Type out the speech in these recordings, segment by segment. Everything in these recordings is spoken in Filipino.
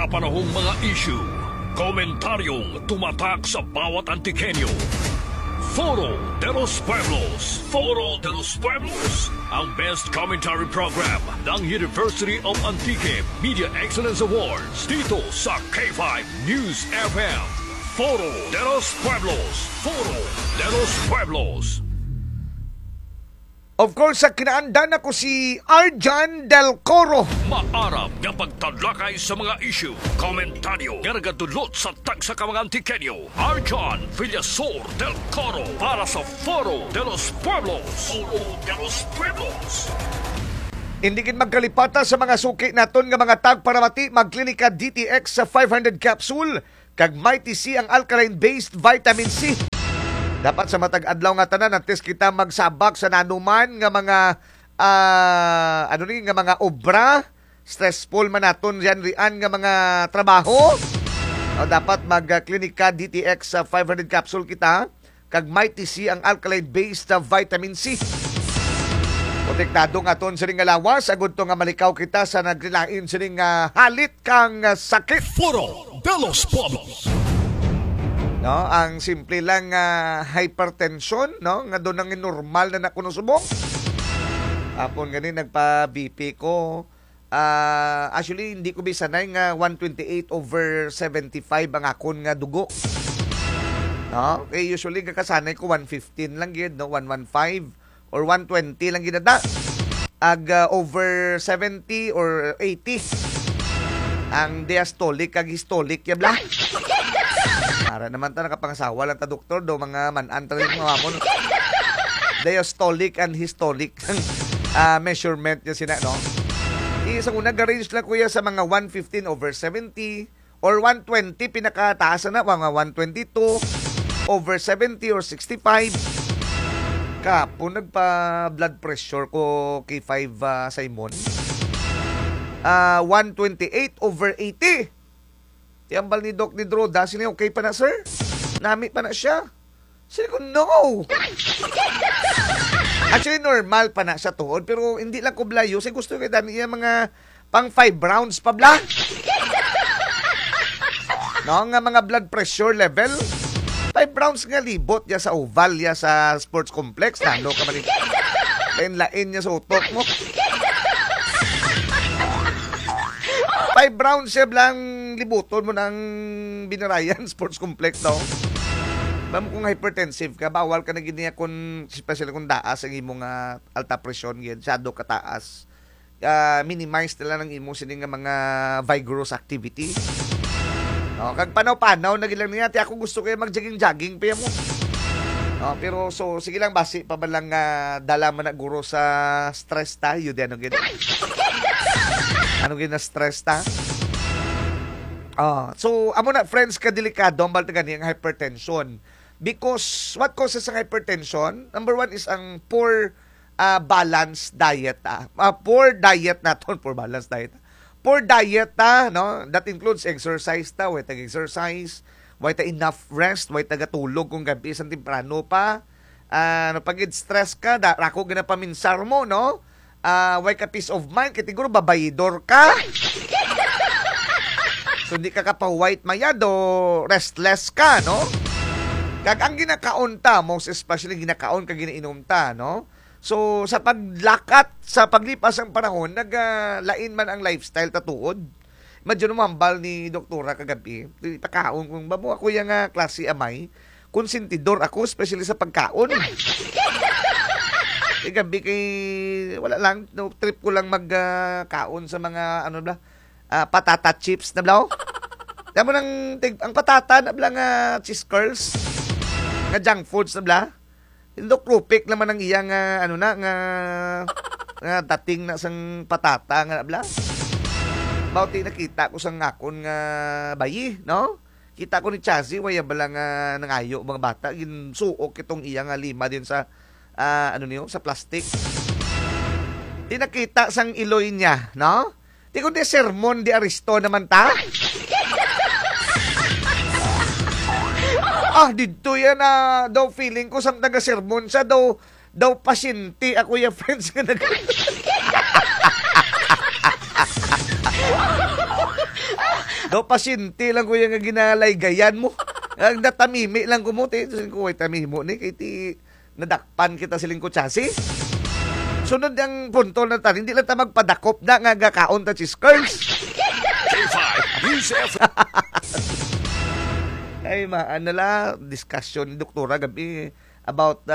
napapanahong mga issue, komentaryong tumatak sa bawat Antikenyo. Foro de los Pueblos. Foro de los Pueblos. Ang best commentary program ng University of Antique Media Excellence Awards dito sa K5 News FM. Foro de los Pueblos. Foro de los Pueblos. Of course, sa kinaandan ako si Arjan Del Coro. Maarap nga pagtadlakay sa mga issue, komentaryo, nga nagadulot sa tagsa ka mga Antikenyo. Arjan Villasor Del Coro para sa Foro de los Pueblos. Foro de los Pueblos. Hindi gid magkalipata sa mga suki naton nga mga tag para mati magklinika DTX sa 500 capsule kag Mighty C ang alkaline-based vitamin C. Dapat sa matag adlaw nga tanan natis kita magsabak sa nanuman nga mga nga mga obra, stressful man naton yan rian nga mga trabaho. Dapat magklinika DTX sa 500 capsule kita kag Mighty C ang alkaline-based vitamin C. Protektado nga ton sining nga lawas agud to nga malikaw kita sa naglain sining halit kang sakit. Foro de los Pueblos. No, ang simple lang hypertension, no, nga doon ang normal na nakunusubong. Apon gani nagpa-BP ko. Actually hindi ko bisanay nga 128/75 ang akon nga dugo. No, usually gakasanay ko 115 lang gid, no, 115 or 120 lang gid na. Over 70 or 80 ang diastolic kag systolic ya bla. Para naman ta nakapangasawa lang ta doktor do mga man-an ta rin mga amon. Diastolic and systolic measurement niya sina, no? Isang una ga-range lang kuya sa mga 115/70 or 120 pinakataas na mga 122/70 or 65. Kapon nagpa blood pressure ko kay 5 Simon. 128/80. Tiambal ni Doc ni Droda, sila okay pa na, sir? Nami pa na siya. Sila ko, no! Actually, normal pa na siya tuhod, pero hindi lang ko blayo. Kasi gusto ko dami yung mga pang 5 rounds pa bla. No, nga mga blood pressure level. 5 rounds nga libot ya sa oval, ya sa sports complex. Nalo ka man lain niya sa utok mo. 5 rounds siya blang libuton mo ng Binarayan Sports Complex, no? Bam kung hypertensive ka, bawal ka na giniya kung, especially kung daas ang imong alta presyon, yan, shadow kataas. Minimize nila ng imong sining mga vigorous activity. No, kag panaw-panaw, nagilang niya, ako gusto kayo mag-jogging-jogging, pa mo. No, pero, so, sige lang, basi pa ba lang dala man na guro sa stress tayo, di ano gina. Ano gina stress ta? So, amo na, friends, kadelikado ang baltagan ang hypertension. Because, what causes ang hypertension? Number 1 is ang poor balanced diet. Poor diet naton, poor balanced diet. Poor diet, no? That includes exercise way tag-exercise, way ta enough rest, way tagatulog kung gabi isang temprano pa. Pag stress ka, rako gina paminsar mo, no? Way ka peace of mind, katiguro babayidor ka. So, hindi ka white mayado, restless ka, no? Kag ang ginakaon ta, most especially ginakaon kag ginainom ta, no? So, sa paglakat, sa paglipas ng panahon, naglain man ang lifestyle tatuod. Medyo numambal ni doktora kagabi, pagkaon kung babo ako yung klase amay, konsentidor ako, especially sa pagkaon. Gabi kay wala lang, no, trip ko lang magkaon sa mga patata chips na blaw. Damo nang ang patata na bla nga cheese curls, nga junk foods na bla. Indok rupik naman ang iyang nga dating na sang patata nga bla. Bauti nakita ko sang akon nga bayi, no? Kita ko ni Chazi waya bala nga nangayo mga bata ginsuok itong iyang lima din sa sa plastic. Di nakita sang iloy niya, no? Di kundi sermon di Aristo naman ta. Dito yan daw feeling ko sang taga-sermon sa daw pasyente ako yung friends nga Do pasyente lang ko yung ginalay gayan mo. Ang natamimi lang ko mo. Siling ko, tamimo ni. Kaya nadakpan kita siling ko chasi. Sunod ang punto na tan. Hindi lang ta magpadakop na nga gakaon ta cheese curls. K5 News FM. Ay, discussion ni Doktora gabi about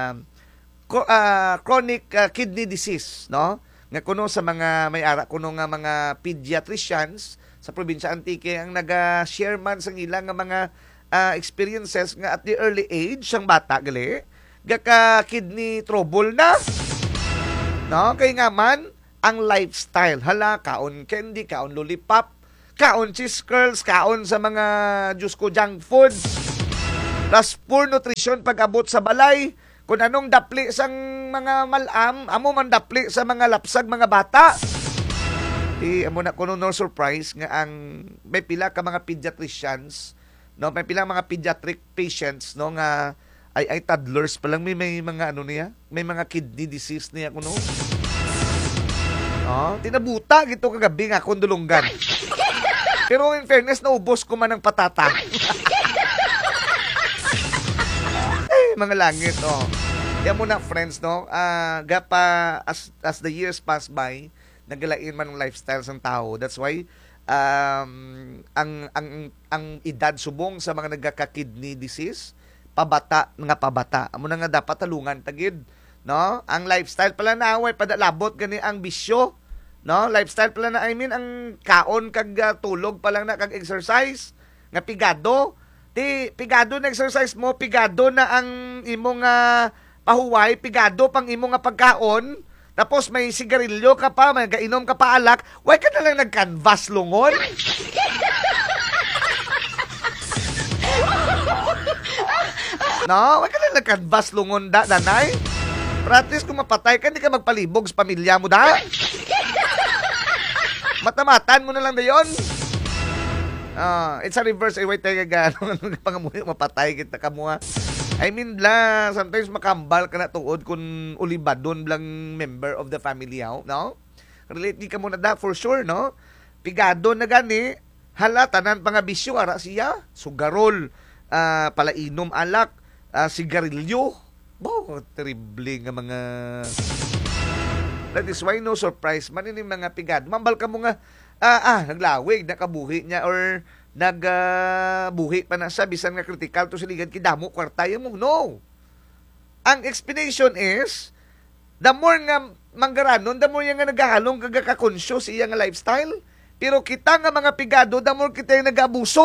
chronic kidney disease, no? Nga kuno sa mga may-ara kuno nga mga pediatricians sa probinsya Antique ang naga-share man sa ilang nga mga experiences nga at the early age sang bata gali gaka kidney trouble na. No, kay nga man ang lifestyle hala kaon candy, kaon lollipop, kaon cheese curls, kaon sa mga Diyos ko junk foods. Plus poor nutrition pag-abot sa balay. Kung anong dapli sang mga malam, amo man dapli sa mga lapsag mga bata. Amo na kuno no surprise nga ang may pila ka mga pediatricians, no, may pila mga pediatric patients no nga ay toddlers pa lang may mga ano niya, may mga kidney disease niya kuno. Tinabuta gito kagabi nga kung dulunggan. Pero in fairness, naubos ko man ng patata. Mga langit, Yan mo na, friends, no? As the years pass by, nagalain man ang lifestyle ng tao. That's why, ang edad subong sa mga nagka-kidney disease, pabata. Amo na nga dapat talungan tagid, no? Ang lifestyle pala na, padalabot gani ang bisyo, no? Lifestyle pala na, ang kaon kag tulog pa lang na kag exercise, nga pigado. Pigado na exercise mo, pigado na ang imong pahuway, pigado pang imong pagkaon, tapos may sigarilyo ka pa, may gainom ka pa alak, why ka na lang nag-canvas lungon? No, why ka na lang nag-canvas lungon danay? Practice kung mapatay ka, hindi ka magpalibog sa pamilya mo da. Matamatan mo na lang na yun. It's a reverse wait tayo pangamuhi mapatay kita ka mo. I mean sometimes makambal ka na tuod kung ulibadon lang member of the family no? Relate di ka muna da for sure, no? Pigado na gani, hala tanan pa nga bisyo ara siya, sugarol, palainom alak, sigarilyo. Terrible nga mga. That is why no surprise man ini mga pigado. Mambal ka mo nga naglawig, nakabuhi niya or nagbuhi pa na siya bisan nga critical to siligan kidamo kwartayo mo. No. Ang explanation is the more nga manggaranon, the more nga nagahalong kagaka-conscious iya nga lifestyle. Pero kita nga mga pigado, the more kita yung nag-abuso.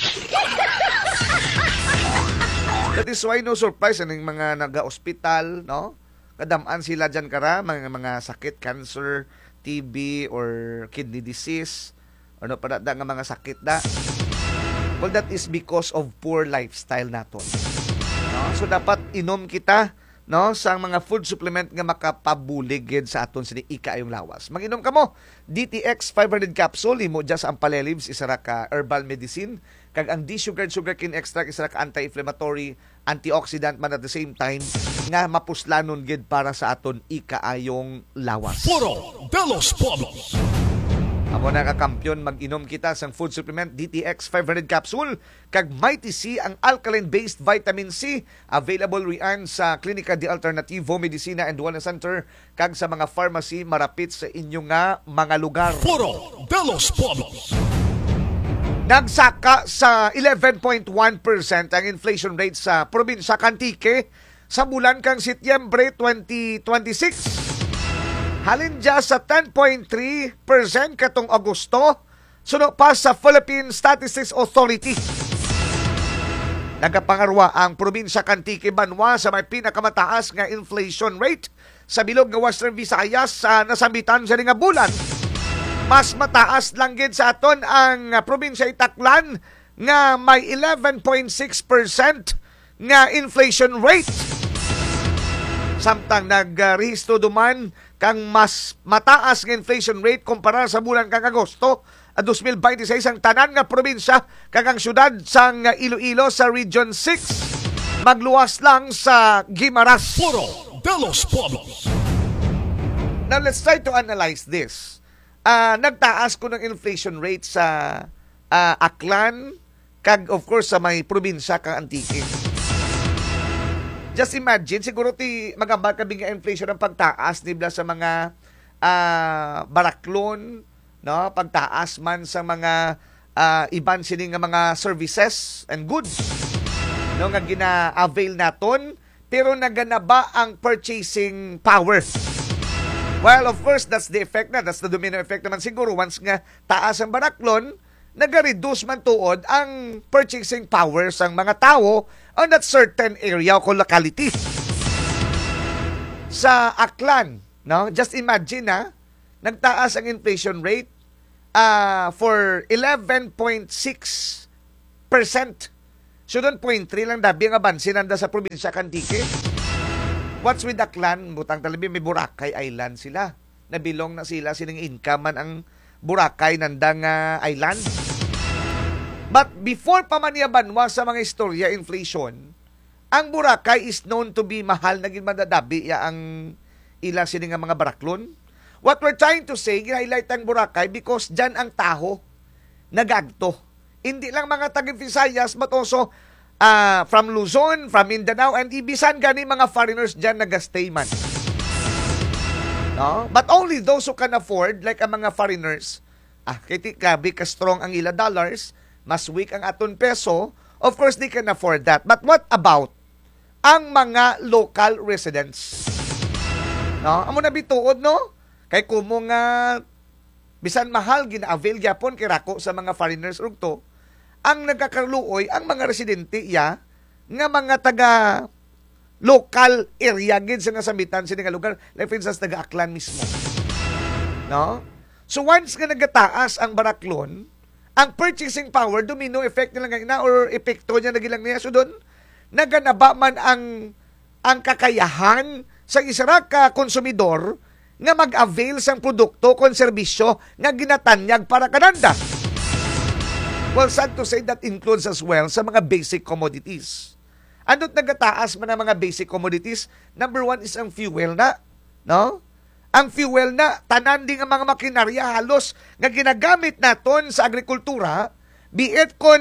That is why no surprise aning mga naga-hospital, no? Kadamaan sila dyan kara, mga sakit, cancer, TB, or kidney disease, or no, nga mga sakit da. Well, that is because of poor lifestyle naton. No? So, dapat inom kita, no, sa mga food supplement nga makapabuligid sa aton sini ikaayong lawas. Mag-inom ka mo, DTX 500 capsule, imo dyan sa Ampalelives, isa ra ka herbal medicine, kag ang D-sugared sugarcane extract, isa ra ka anti-inflammatory, antioxidant man at the same time, nga mapuslanon gid para sa aton ikaayong lawas. Foro de los Pueblos. Amo na kakampyon, mag-inom kita sang food supplement DTX 500 capsule kag Mighty C ang alkaline-based vitamin C, available riyan sa Klinika de Alternativo Medicina and Wellness Center kag sa mga pharmacy marapit sa inyong nga mga lugar. Foro de los Pueblos. Nagsaka sa 11.1% ang inflation rate sa probinsya Antique sa bulan kang Setyembre 2026. Halin dya sa 10.3% katong Agosto, suno pa sa Philippine Statistics Authority. Nagapangarwa ang probinsya Antique Banwa sa may pinakamataas nga inflation rate sa bilog nga Western Visayas sa nasambitan sa nga bulan. Mas mataas lang gid sa aton ang probinsya Itaklan nga may 11.6% nga inflation rate. Samtang nagrehistro duman kang mas mataas nga inflation rate kumpara sa bulan kang Agosto 2026 ang tanan nga probinsya kag ang syudad sang Iloilo sa Region 6 magluwas lang sa Guimaras. Foro de los Pueblos. Now let's try to analyze this. Nagtaas ko ng inflation rate sa Aklan, kag of course sa may probinsya kang Antique. Just imagine, siguro magambal ka nga inflation ang pagtaas nibla sa mga baraklon, no? Pagtaas man sa mga iban sini nga mga services and goods, no, nga gina-avail naton, pero naganaba ang purchasing power. Well, of course, that's the effect na. That's the domino effect naman siguro. Once nga taas ang baraklon, nag-reduce man tuod ang purchasing power sang mga tao on that certain area o locality. Sa Aklan, no? Just imagine nagtaas ang inflation rate for 11.6%. So doon 0.3 lang dabi ang abansin nanda sa probinsya Antique. What's with Aklan? Butang talabi, may Boracay Island sila. Nabilong na sila, sining income man ang Boracay nandang island. But before pa man yabanwa sa mga istorya inflation, ang Boracay is known to be mahal na madadabi ang ilang sining mga baraklon. What we're trying to say, gina-highlight ang Boracay because dyan ang taho nagagto. Hindi lang mga taga-Visayas but also from Luzon, from Mindanao, and ibisan gani mga foreigners dyan nag-stay man. No? But only those who can afford, like ang mga foreigners, kiti grabe ka strong ang ila dollars, mas weak ang aton peso, of course they can afford that. But what about ang mga local residents? No? Amo na bituod, no? Kay kumo nga bisan mahal gina-avail gyapon kay rako sa mga foreigners rugto, ang nagkakaluoy ang mga residente nga mga taga local area gid sa nasambitan sini nga lugar, like for instance taga Aklan mismo. No? So once nga nagataas ang baraklon, ang purchasing power domino effect nila nga or epekto niya nagilang niya, so doon naganaba man ang kakayahan sa isa ra ka konsumidor nga mag-avail sang produkto kon serbisyo nga ginatanyag para kananda. Well, sad to say that includes as well sa mga basic commodities. Ano't nagataas man ang mga basic commodities? Number one is ang fuel na. No? Ang fuel na, tanan din ang mga makinarya halos nga ginagamit naton sa agrikultura, be it kung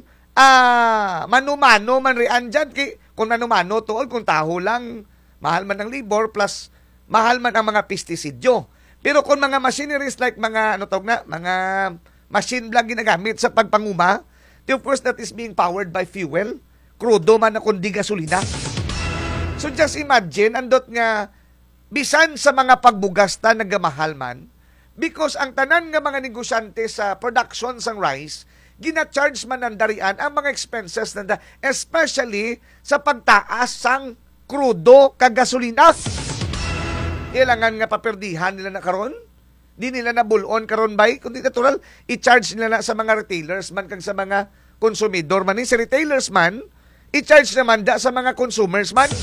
mano-mano man riyan dyan, kung mano-mano tool, kung taho lang, mahal man ang labor, plus mahal man ang mga pestisidyo. Pero kung mga machineries like mga, mga machine lang ginagamit sa pagpanguma, of course that is being powered by fuel, krudo man na kundi gasolina. So just imagine, andot nga, bisan sa mga pagbugasta nagamahal man, because ang tanan nga mga negosyante sa production sang rice, gina-charge man nandarian ang mga expenses nanda, especially sa pagtaas sang krudo kag gasolina. Ilangan nga paperdihan nila na karon? Di nila nabulon karon bay, kundi natural i-charge nila na sa mga retailers man kag sa mga konsumidor man. Sa retailers man, i-charge naman da sa mga consumers man.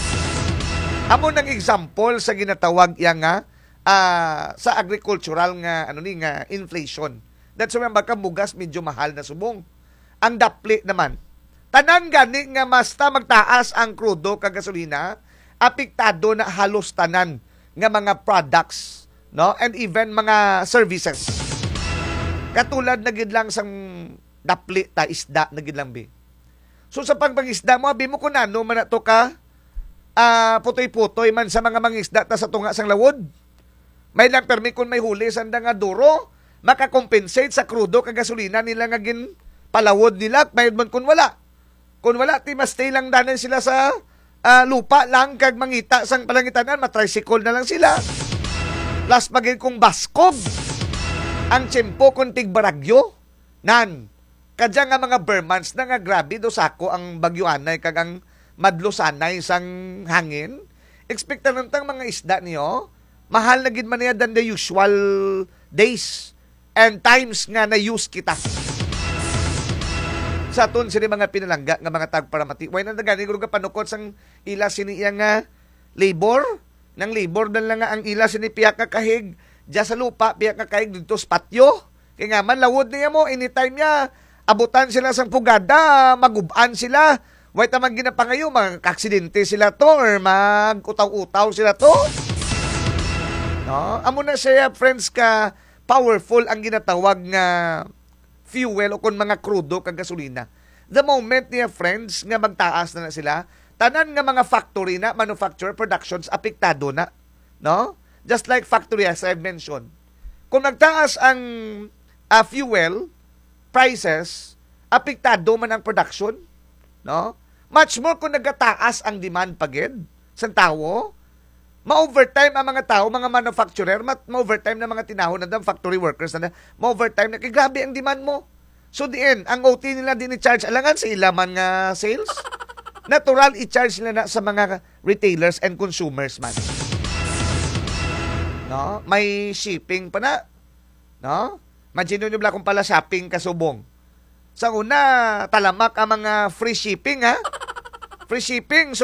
Amo nang example sa ginatawag nga sa agricultural nga nga inflation. That's why baka bugas medyo mahal na subong. Ang dapli naman, tanan gani nga basta magtaas ang krudo kag gasolina, apektado na halos tanan nga mga products, no? And even mga services. Katulad na gid lang sang dapli ta isda na gid lang bi. So sa pagpangisda mo, abi mo kunano man ato ka putoy-putoy man sa mga mangisda ta sa tunga sang lawod. May lang permi kung may huli sanda nga duro, makakompensate sa krudo kag gasolina nila nga gin palawod nila, mayud man kun wala. Kung wala, stay lang danan sila sa lupa lang kag mangita sang palangitanan, matricycle na lang sila. Plus pagin kung baskog ang tiyempo kung tigbaragyo nan kadya nga mga Burmans na nga grabe do sako ang bagyoanay kag ang madlosanay sang hangin. Expectan nantang mga isda niyo mahal na gid man niya than the usual days and times nga na use kita. Sa aton sini mga pinalangga nga mga tagparamati. Way na gani guro ka panukot sang ila sini nga labor, nang labor dan lang nga ang ila sini piyak ka kahig diya sa lupa, piyak ka kahig dito sa patio. Kaya nga man lawod niya mo anytime niya abutan sila sang pugada, maguban sila. Way ta man ginapangayo mag-aksidente sila to or mag-utaw-utaw sila to. No, amo na siya friends ka powerful ang ginatawag nga fuel o kung mga krudo kag gasolina. The moment niya friends nga magtaas na sila, tanan nga mga factory na, manufacturer, productions, apektado na. No? Just like factory as I've mentioned. Kung nagtaas ang fuel prices, apektado man ang production. No? Much more kung nagataas ang demand pagid sa tao, ma-overtime ang mga tao, mga manufacturer, ma-overtime na mga tinahon na dam, factory workers na ma-overtime na, kaya grabe ang demand mo. So diin, ang OT nila din i-charge, alangan sa ilaman nga sales. Natural, i-charge nila na sa mga retailers and consumers man. No? May shipping pa na. No? Imagine nyo kung pala shopping kasubong. Sa una, talamak ang mga free shipping, ha? Free shipping.